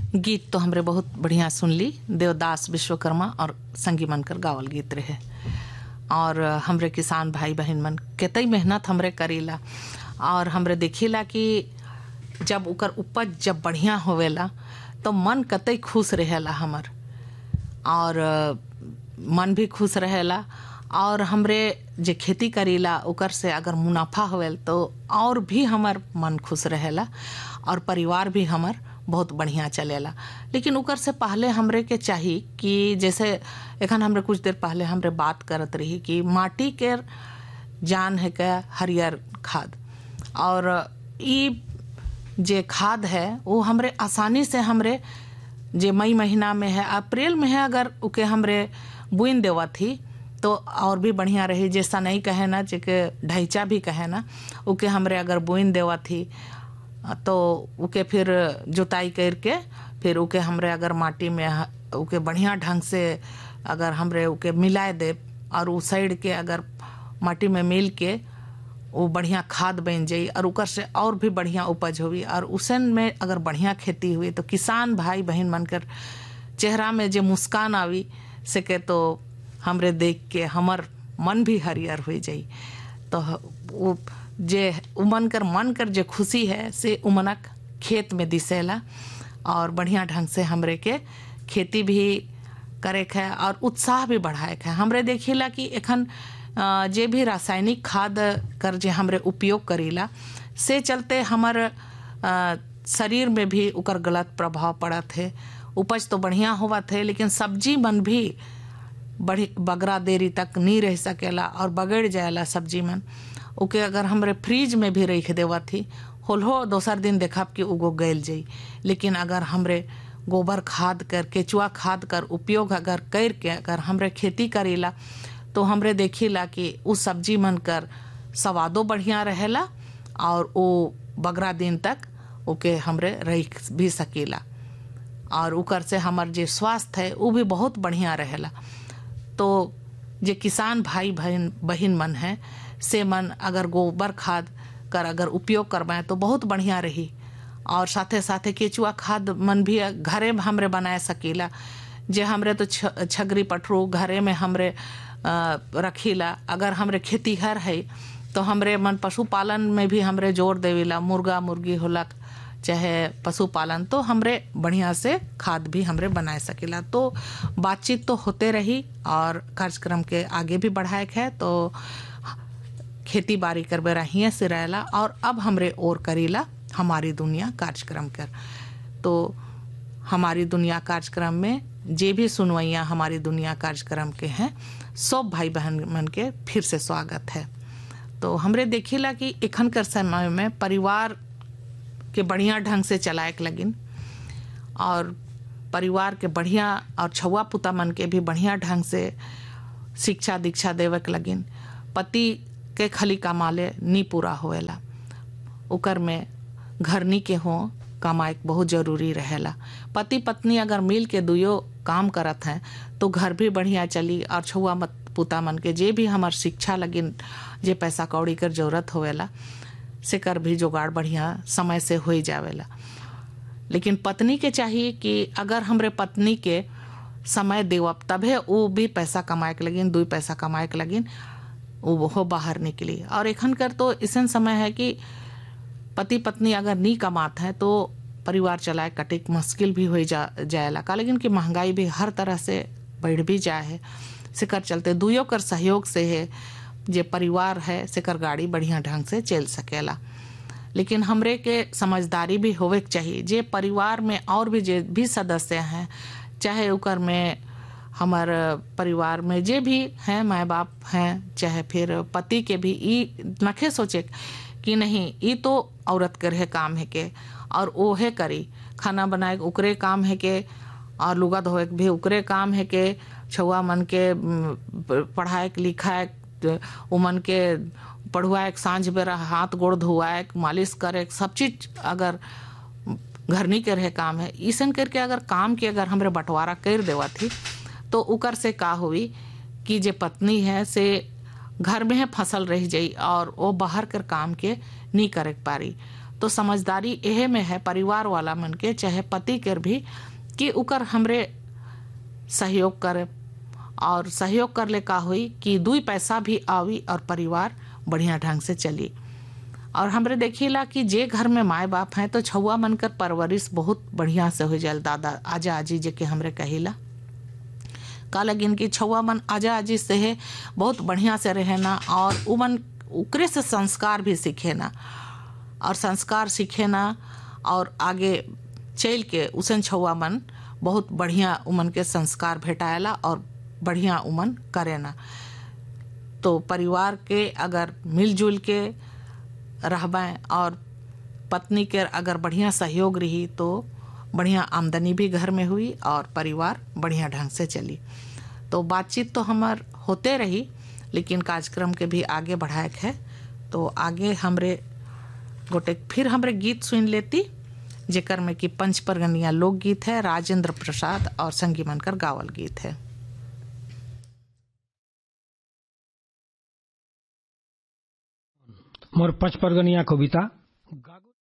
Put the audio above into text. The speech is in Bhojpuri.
गीत तो हमरे बहुत बढ़िया सुनली। देवदास विश्वकर्मा और संगी मनकर गावल गीत रहे। और हमरे किसान भाई बहन मन केतई मेहनत हमरे करीला और हमरे देखिला कि जब उकर उपज जब बढ़िया होवेला तो मन कतई खुश रहेला हमर, और मन भी खुश रहेला। और हमरे जे खेती करीला उकर से अगर मुनाफा होवेल तो और भी हमर मन खुश रहेला और परिवार भी हमर बहुत बढ़िया चलेला। लेकिन उकर से पहले हमरे के चाही कि जैसे एखन हमरे कुछ देर पहले हमरे बात करत रही कि माटी के जान है के हरियर खाद, और ई जे खाद है वो हमरे आसानी से हमरे जे मई महीना में है, अप्रैल में है, अगर उके हमरे बुइन देवा थी तो और भी बढ़िया रही। जैसा नहीं कहे ना जेके ढैचा भी कहे ना, उके हमरे अगर बुइन देवा थी तो उके फिर जुताई करके फिर उके हमरे अगर माटी में उके बढ़िया ढंग से अगर हमरे उके मिलाए दे और उ साइड के अगर माटी में मिल के वो बढ़िया खाद बन जाई और उकर से और भी बढ़िया उपज हुई और उसन में अगर बढ़िया खेती हुई तो किसान भाई बहन मनकर चेहरा में जे मुस्कान आवी सके तो हमरे देख के हमर मन भी हरियर हो जाई। तो वो जे उमन कर जे खुशी है से उमनक खेत में दिसेला और बढ़िया ढंग से हमरे के खेती भी करे है और उत्साह भी बढ़ाए है। हमरे देखिला कि एखन जे भी रासायनिक खाद कर जे हमरे उपयोग करीला से चलते हमर शरीर में भी उकर गलत प्रभाव पड़त है। उपज तो बढ़िया होवत है लेकिन सब्जी मन भी बड़ी बगरा देरी तक नहीं रह सकेला और बगड़ जाएला सब्जी मन। ओके अगर हमरे फ्रिज में भी रख देवा थी होलो दोसर दिन देखब कि उगो गल जाई। लेकिन अगर हमरे गोबर खाद कर केचुआ खाद कर उपयोग अगर करके अगर हमरे खेती करेला तो हमरे देखिला कि उस सब्जी मन कर स्वादो बढ़िया रहेला और वो बगरा दिन तक ओके हमरे रख भी सकेला और उकर से हमर जे स्वास्थ्य है वो भी बहुत बढ़िया रहेला। तो जे किसान भाई बहन मन है से मन अगर गोबर खाद कर अगर उपयोग करवाएं तो बहुत बढ़िया रही। और साथे साथे केचुआ खाद मन भी घरे में हमरे बनाए सकीला। जे हमरे तो छगरी पटरू घरे में हमरे रखीला। अगर हमरे खेतीहर है तो हमरे मन पशुपालन में भी हमरे जोर देवेला, मुर्गा मुर्गी होलक चाहे पशुपालन, तो हमरे बढ़िया से खाद भी हमरे बनाए सकेला। तो बातचीत तो होते रही और कार्यक्रम के आगे भी बढ़ाए है। तो खेती बाड़ी करबे रहिए से रहेला और अब हमरे और करीला हमारी दुनिया कार्यक्रम कर। तो हमारी दुनिया कार्यक्रम में जे भी सुनवैया हमारी दुनिया कार्यक्रम के हैं सब भाई बहन मन के फिर से स्वागत है। तो हमरे देखिला कि एखन कर समय में परिवार के बढ़िया ढंग से चलाए के लगिन और परिवार के बढ़िया और छुआ पुता मन के भी बढ़िया ढंग से शिक्षा दीक्षा देवे के लगिन। पति के खाली कमाले नी पूरा होएला, उकर में घरनी के हो कमाए बहुत जरूरी रहेला। पति पत्नी अगर मिल के दुयो काम करत हैं तो घर भी बढ़िया चली और छुआ पुता मन के जे भी हमार शिक्षा लगिन जे पैसा कौड़ी कर जरूरत होवेला से कर भी जुगाड़ बढ़िया समय से हो जावेला। लेकिन पत्नी के चाहिए कि अगर हमरे पत्नी के समय देवब तभे वो भी पैसा कमाए के लगिन, 2 पैसा कमाए के लगिन वो हो बाहर निकली। और एखन कर तो ऐसा समय है कि पति पत्नी अगर नहीं कमाते हैं तो परिवार चलाए कटिक मुश्किल भी हो जाएला का। लेकिन कि महंगाई भी हर तरह से बढ़ भी जाए है, सिकर चलते दुयो कर सहयोग से है जे परिवार है सिकर गाड़ी बढ़िया ढंग से चल सकेला। लेकिन हमरे के समझदारी भी होवे के चाहिए। जे परिवार में और भी जे भी सदस्य हैं, चाहे उकर में हमार परिवार में जे भी हैं माँ बाप हैं चाहे फिर पति के भी ई नखे सोचे कि नहीं ये तो औरत कर है काम है के और वो है करी, खाना बनाए उकरे काम है के और लुगा धोए भी उकरे काम है के, छुआ मन के पढ़ाए लिखाए उमन के पढ़ुआए सांझ बेरा हाथ गोड़ धोआए मालिश करे सब चीज अगर घरनी के रहे काम है ईसन करके अगर काम के अगर हमरे बंटवारा कर देवा थी तो उकर से का हुई कि जे पत्नी है से घर में है फसल रह जाई और वो बाहर कर काम के नहीं करे पारी। तो समझदारी एहे में है परिवार वाला मन के चाहे पति के भी कि उकर हमरे सहयोग करे, और सहयोग कर ले का हुई कि दुई पैसा भी आवी और परिवार बढ़िया ढंग से चली। और हमरे देखिला कि जे घर में माए बाप हैं तो छुआ मन कर परवरिश बहुत बढ़िया से हो जाए। दादा आजा आजी जे के हमरे कहिला का लगिन कि छुआ मन आजा आजी से है बहुत बढ़िया से रहे ना, और उमन उकरे से संस्कार भी सीखे ना, और संस्कार सीखे ना और आगे चल के उसन छुआ मन बहुत बढ़िया उमन के संस्कार भेटाएला और बढ़िया उमन करे ना। तो परिवार के अगर मिलजुल के रहबें और पत्नी के अगर बढ़िया सहयोग रही तो बढ़िया आमदनी भी घर में हुई और परिवार बढ़िया ढंग से चली। तो बातचीत तो हमार होते रही, लेकिन कार्यक्रम के भी आगे बढ़ाए है। तो आगे हमरे गोटे फिर हमरे गीत सुन लेती, जेकर में कि पंच परगनिया लोकगीत है, राजेंद्र प्रसाद और संगी मनकर गावल गीत है। मोर पंच परगनिया कविता।